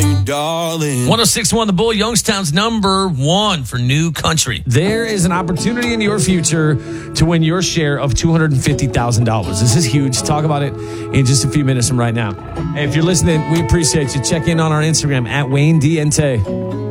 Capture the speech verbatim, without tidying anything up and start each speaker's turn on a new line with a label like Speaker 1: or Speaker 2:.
Speaker 1: you, darling.
Speaker 2: one oh six point one The Bull, Youngstown's number one for new country.
Speaker 3: There is an opportunity in your future to win your share of two hundred fifty thousand dollars. This is huge. Talk about it in just a few minutes from right now. Hey, if you're listening, we appreciate you. Check in on our Instagram at Wayne Diente.